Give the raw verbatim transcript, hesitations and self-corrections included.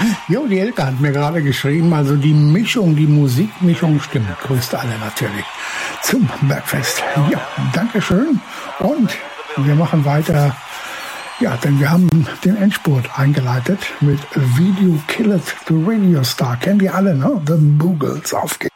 Jo, die Elke hat mir gerade geschrieben, also die Mischung, die Musikmischung stimmt. Grüßt alle natürlich zum Bergfest. Ja, Dankeschön. Und wir machen weiter. Ja, denn wir haben den Endspurt eingeleitet mit Video Kill It, the Radio Star. Kennen die alle, ne? The Boogles. Auf geht's.